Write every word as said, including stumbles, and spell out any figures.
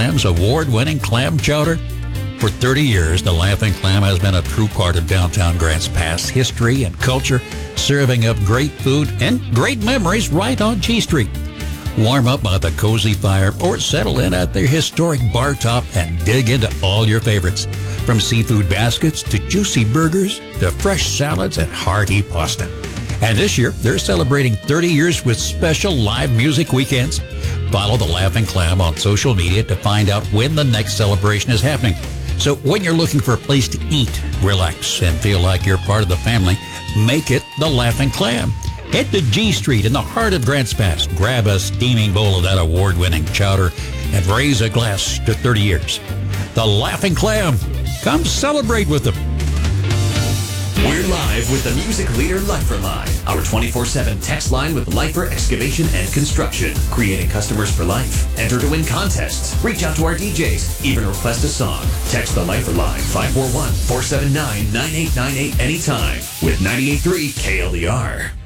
Clam's award-winning clam chowder? For thirty years, the Laughing Clam has been a true part of downtown Grants Pass history and culture, serving up great food and great memories right on G Street. Warm up by the cozy fire or settle in at their historic bar top and dig into all your favorites. From seafood baskets to juicy burgers to fresh salads and hearty pasta. And this year, they're celebrating thirty years with special live music weekends. Follow the Laughing Clam on social media to find out when the next celebration is happening. So when you're looking for a place to eat, relax, and feel like you're part of the family, make it the Laughing Clam. Head to G Street in the heart of Grants Pass. Grab a steaming bowl of that award-winning chowder and raise a glass to thirty years. The Laughing Clam. Come celebrate with them. We're live with the music leader Lifer Line, our twenty-four seven text line with Lifer Excavation and Construction, creating customers for life. Enter to win contests, reach out to our D Js, even request a song. Text the Lifer Line five four one, four seven nine, nine eight nine eight anytime with ninety-eight point three K L D R.